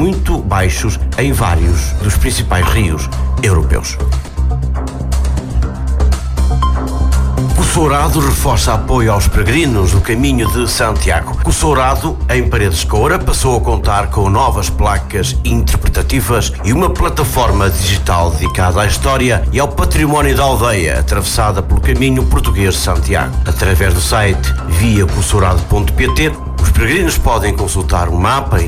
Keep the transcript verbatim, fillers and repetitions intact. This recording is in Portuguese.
muito baixos em vários dos principais rios europeus. Coçourado reforça apoio aos peregrinos do Caminho de Santiago. Coçourado, em Paredes de Coura, passou a contar com novas placas interpretativas e uma plataforma digital dedicada à história e ao património da aldeia, atravessada pelo Caminho Português de Santiago. Através do site via coçourado ponto pt, os peregrinos podem consultar um mapa